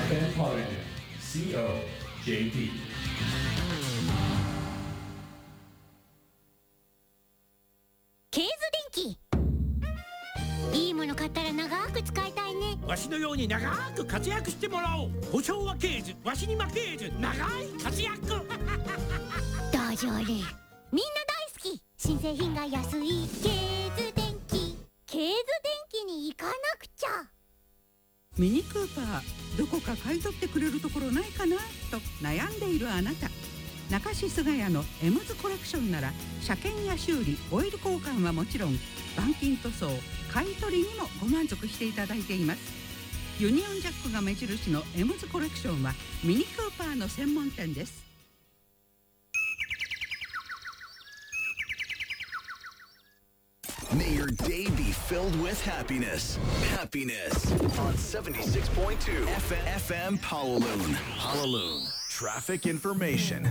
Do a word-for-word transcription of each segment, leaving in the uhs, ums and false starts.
エフエム パレル シーオージェーピー。 ケーズ電気、いいもの買ったら長く使いたいね。 わしのように長く活躍してもらおう。保証はケーズ、わしに負けーず、長い活躍大丈夫、みんな大好き、新製品が安いケーズ電気。ケーズ電気に行かなくちゃ。 ミニクーパー、どこか買い取ってくれるところないかなと悩んでいるあなた、中志菅谷のエムズコレクションなら車検や修理、オイル交換はもちろん、板金塗装、買い取りにもご満足していただいています。ユニオンジャックが目印のエムズコレクションはミニクーパーの専門店です。 May your day be filled with happiness. Happiness on seventy-six point two F M, F M Kowloon. Kowloon. Traffic information.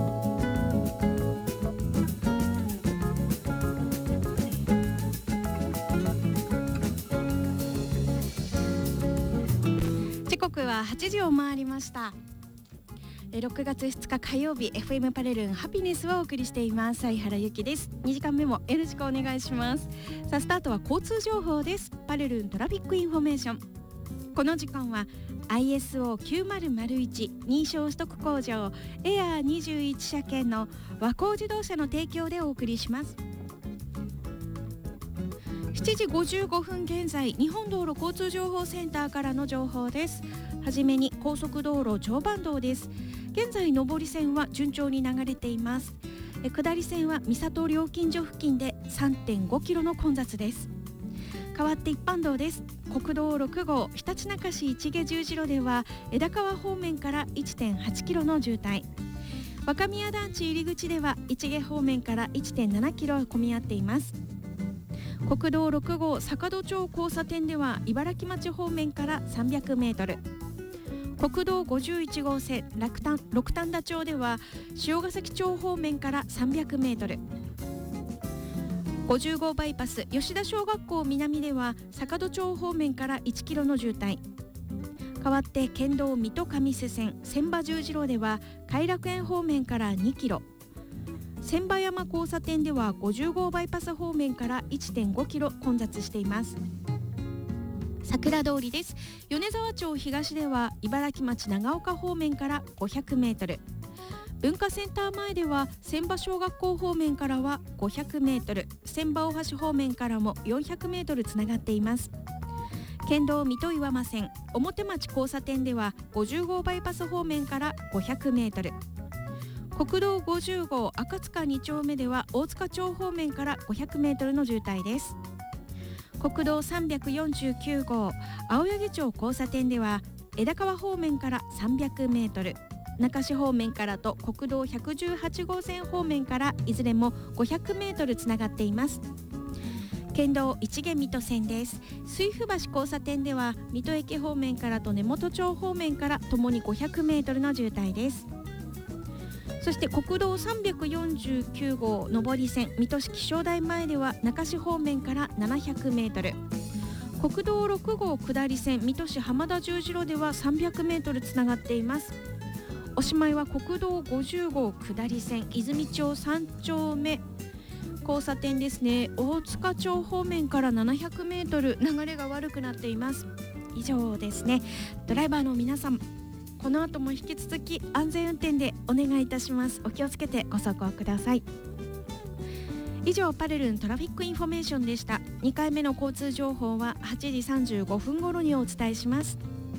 時刻ははちじを回りました。ろくがつふつか火曜日、 エフエム パレルンハピネスをお送りしています。相原由紀です。にじかんめもよろしくお願いします。さあ、スタートは交通情報です。パレルントラフィックインフォメーション。この時間は アイエスオーきゅうまるまるいち 認証取得工場エアーにじゅういち車検の和光自動車の提供でお送りします。しちじごじゅうごふん現在、日本道路交通情報センターからの情報です。はじめに高速道路常磐道です。現在上り線は順調に流れています。え下り線は三郷料金所付近で さんてんごキロの混雑です。代わって一般道です。国道ろくごうひたちなか市市毛十字路では枝川方面から いってんはちキロの渋滞、若宮団地入り口では市毛方面から いってんななキロ混み合っています。国道ろくごう坂戸町交差点では茨城町方面からさんびゃくメートル、国道ごじゅういちごう線六反田町では塩ヶ崎町方面からさんびゃくメートル、ごじゅうごうバイパス吉田小学校南では坂戸町方面からいちキロの渋滞、代わって県道水戸上瀬線千葉十字路では偕楽園方面からにキロ、千葉山交差点ではごじゅうごうバイパス方面から いってんごキロ混雑しています。桜通りです。米沢町東では茨城町長岡方面からごひゃくメートル、文化センター前では千葉小学校方面からはごひゃくメートル、千葉大橋方面からもよんひゃくメートルつながっています。県道水戸岩間線表町交差点ではごじゅうごうバイパス方面からごひゃくメートル、国道ごじゅうごう赤塚に丁目では大塚町方面からごひゃくメートルの渋滞です。国道さんびゃくよんじゅうきゅうごう青柳町交差点では枝川方面からさんびゃくメートル、中市方面からと国道ひゃくじゅうはちごう線方面からいずれもごひゃくメートルつながっています。県道市毛水戸線です。水府橋交差点では水戸駅方面からと根本町方面からともにごひゃくメートルの渋滞です。そして国道さんびゃくよんじゅうきゅうごう上り線水戸市気象台前では中市方面からななひゃくメートル、国道ろくごう下り線水戸市浜田十字路ではさんびゃくメートルつながっています。おしまいは国道ごじゅうごう下り線泉町さん丁目交差点ですね。大塚町方面からななひゃくメートル流れが悪くなっています。以上ですね。ドライバーの皆さん、この後も引き続き安全運転でお願いいたします。お気をつけてご走行ください。以上、パレルントラフィックインフォメーションでした。にかいめの交通情報ははちじさんじゅうごふん頃にお伝えします。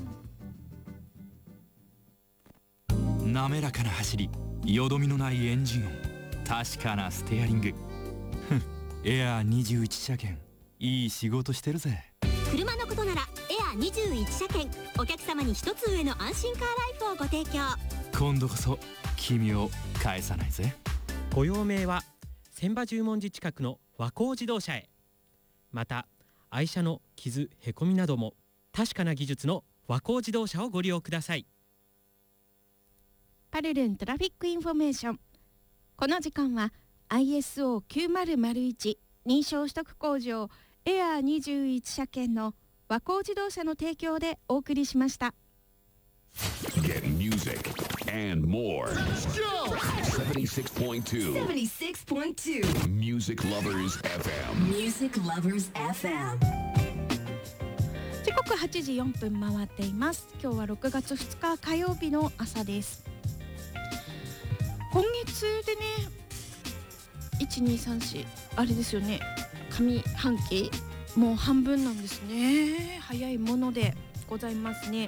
滑らかな走り、よどみのないエンジン音、確かなステアリングエアーにじゅういち車検、いい仕事してるぜ。 車のことならエアーにじゅういち車検、お客様に一つ上の安心カーライフをご提供。 今度こそ君を返さないぜ。 ご用命は千葉十文字近くの和光自動車へ。また愛車の傷へこみなども確かな技術の和光自動車をご利用ください。 パレルントラフィックインフォメーション。この時間は アイエスオーきゅうまるまるいち 認証取得工場エアーにじゅういち車検の和光自動車の提供でお送りしました。 Get music and more. Let's go! seventy-six point two seventy-six point two Music Lovers エフエム Music Lovers エフエム。 時刻はちじよんぷん回っています。今日はろくがつふつか火曜日の朝です。今月でねいちにさんしあれですよね、上半期もう半分なんですね。早いものでございますね。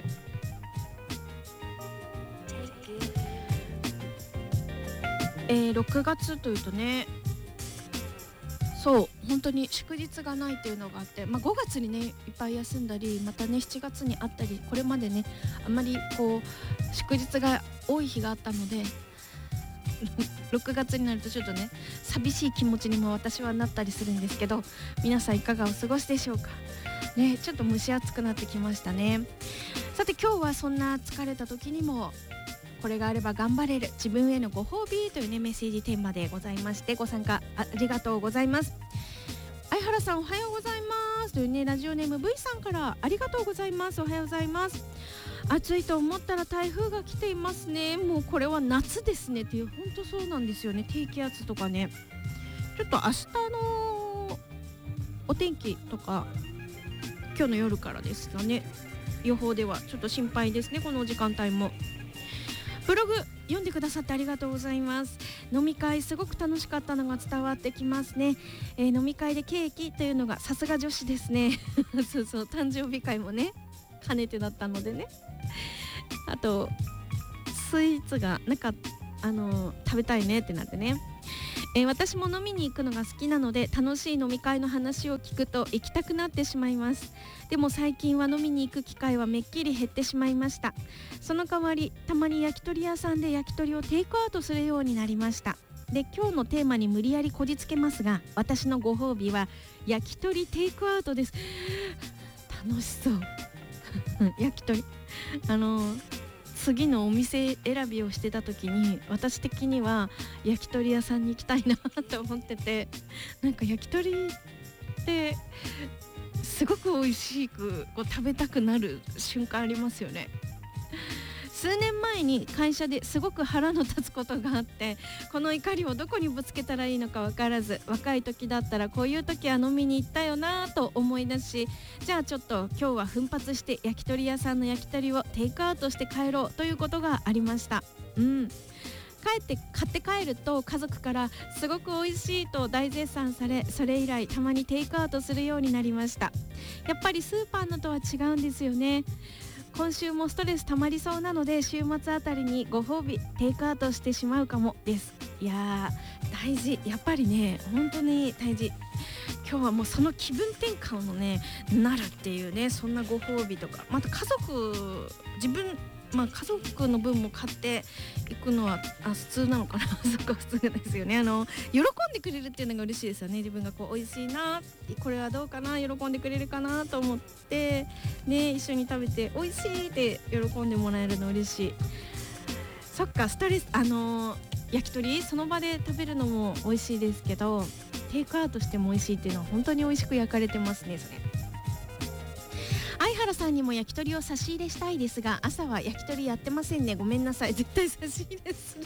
えー、ろくがつというとね、そう本当に祝日がないというのがあって、まあ、ごがつにねいっぱい休んだり、またねしちがつにあったり、これまでねあまりこう祝日が多い日があったのでろくがつになるとちょっとね寂しい気持ちにも私はなったりするんですけど、皆さんいかがお過ごしでしょうかね。ちょっと蒸し暑くなってきましたね。さて今日はそんな疲れた時にもこれがあれば頑張れる自分へのご褒美というねメッセージテーマでございまして、ご参加 あ, ありがとうございます。相原さんおはようございますというねラジオネーム V さんからありがとうございます。おはようございます。暑いと思ったら台風が来ていますね。もうこれは夏ですねっていう、本当そうなんですよね。低気圧とかね、ちょっと明日のお天気とか今日の夜からですよね、予報ではちょっと心配ですね。この時間帯もブログ読んでくださってありがとうございます。飲み会すごく楽しかったのが伝わってきますね、えー、飲み会でケーキというのがさすが女子ですねそうそう、誕生日会もね兼ねてだったのでね。あとスイーツがなんかあの食べたいねってなってね、えー、私も飲みに行くのが好きなので楽しい飲み会の話を聞くと行きたくなってしまいます。でも最近は飲みに行く機会はめっきり減ってしまいました。その代わりたまに焼き鳥屋さんで焼き鳥をテイクアウトするようになりました。で今日のテーマに無理やりこじつけますが、私のご褒美は焼き鳥テイクアウトです。楽しそう焼き鳥あの次のお店選びをしてた時に私的には焼き鳥屋さんに行きたいなと思ってて、なんか焼き鳥ってすごく美味しくこう食べたくなる瞬間ありますよね。数年前に会社ですごく腹の立つことがあって、この怒りをどこにぶつけたらいいのか分からず、若い時だったらこういう時は飲みに行ったよなと思い出し、じゃあちょっと今日は奮発して焼き鳥屋さんの焼き鳥をテイクアウトして帰ろうということがありました。うん帰って買って帰ると家族からすごく美味しいと大絶賛され、それ以来たまにテイクアウトするようになりました。やっぱりスーパーのとは違うんですよね。今週もストレス溜まりそうなので週末あたりにご褒美テイクアウトしてしまうかもです。いやー大事、やっぱりね本当に大事。今日はもうその気分転換のねなるっていうね、そんなご褒美とか、また家族自分まあ家族の分も買っていくのはあ普通なのかなそこ普通ですよね。あの喜んでくれるっていうのが嬉しいですよね。自分がこう美味しいな、これはどうかな、喜んでくれるかなと思ってね、一緒に食べて美味しいって喜んでもらえるの嬉しい。そっか、ストレスあの焼き鳥その場で食べるのも美味しいですけど、テイクアウトしても美味しいっていうのは本当に美味しく焼かれてますね。それ相原さんにも焼き鳥を差し入れしたいですが、朝は焼き鳥やってませんね。ごめんなさい、絶対差し入れする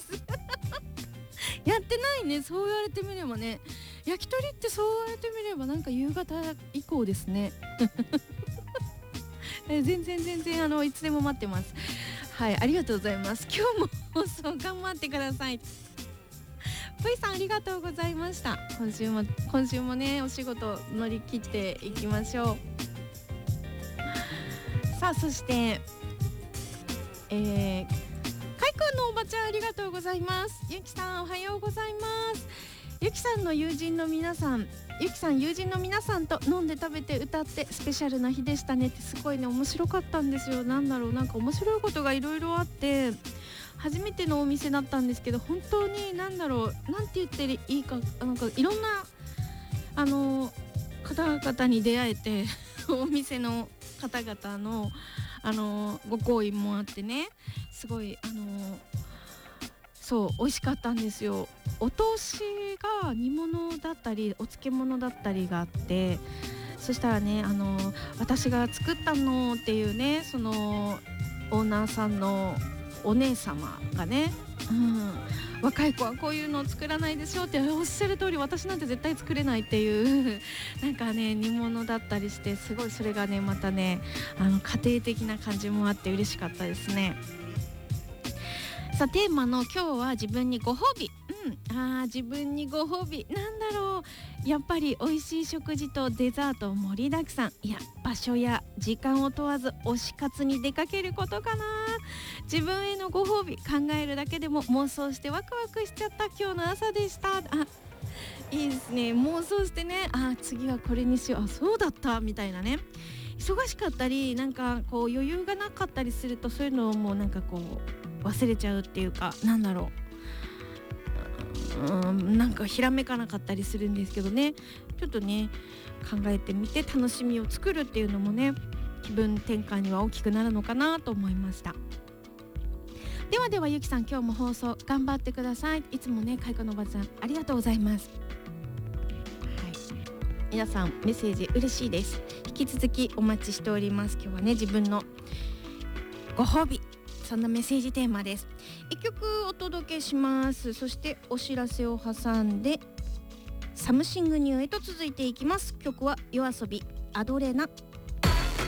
やってないね。そう言われてみればね、焼き鳥ってそう言われてみればなんか夕方以降ですね全然全然あのいつでも待ってます。はい、ありがとうございます。今日も放送頑張ってください。V さんありがとうございました。今週も今週もねお仕事乗り切っていきましょう。さあそして、えー、かいくんのおばちゃんありがとうございます。ゆきさんおはようございます。ゆきさんの友人の皆さんゆきさん友人の皆さんと飲んで食べて歌ってスペシャルな日でしたねって、すごいね面白かったんですよ。なんだろう、なんか面白いことがいろいろあって、初めてのお店だったんですけど、本当になんだろう、なんて言っていいか、なんかいろんなあの方々に出会えてお店の方々のあのご好意もあってね、すごいあのそう美味しかったんですよ。お通しが煮物だったりお漬物だったりがあって、そしたらねあの私が作ったのっていうね、そのオーナーさんのお姉様がね、うん、若い子はこういうのを作らないでしょっておっしゃる通り、私なんて絶対作れないっていうなんかね煮物だったりして、すごいそれがねまたねあの家庭的な感じもあって嬉しかったですね。さあテーマの今日は自分にご褒美、うん、あー自分にご褒美なんだろう、やっぱり美味しい食事とデザート盛りだくさん、いや場所や時間を問わず推し活に出かけることかな。自分へのご褒美考えるだけでも妄想してワクワクしちゃった今日の朝でした。あ、いいですね、妄想してね、あ次はこれにしよう、あそうだったみたいなね。忙しかったりなんかこう余裕がなかったりすると、そういうのをもうなんかこう忘れちゃうっていうか、なんだろう、うーんなんかひらめかなかったりするんですけどね、ちょっとね考えてみて楽しみを作るっていうのもね、気分転換には大きくなるのかなと思いました。ではではゆきさん、今日も放送頑張ってください。いつもね開花のおばさんありがとうございます。はい、皆さんメッセージ嬉しいです。引き続きお待ちしております。今日はね自分のご褒美、そんなメッセージテーマです。一曲お届けします。そしてお知らせを挟んでサムシングニューへと続いていきます。曲は夜遊びアドレナ。